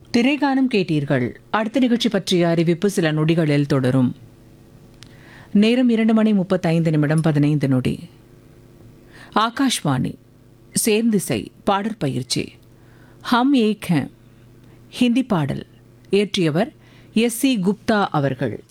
திரைகானம் கேட்டீர்கள். அடுத்த நிகழ்ச்சி பற்றிய அறிவிப்பு சில நொடிகளில் தொடரும். நேரம் 2:35:15 ஆகாஷ்வாணி சேர்ந்திசை பாடற்பயிற்சி. ஹம் ஏக் ஹேம் ஹிந்தி பாடல் இயற்றியவர் எஸ் சி குப்தா அவர்கள்.